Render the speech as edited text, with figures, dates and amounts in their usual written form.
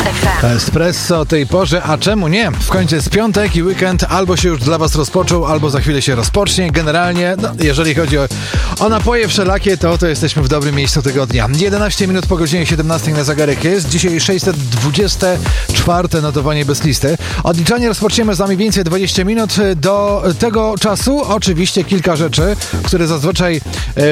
RMFFM. Espresso o tej porze, a czemu nie? W końcu jest piątek i weekend albo się już dla was rozpoczął, albo za chwilę się rozpocznie. Generalnie, jeżeli chodzi o napoje wszelakie, to jesteśmy w dobrym miejscu tego dnia. 11 minut po godzinie 17 na zegarek jest. Dzisiaj 624 notowanie bez listy. Odliczanie rozpoczniemy za mniej więcej 20 minut. Do tego czasu oczywiście kilka rzeczy, które zazwyczaj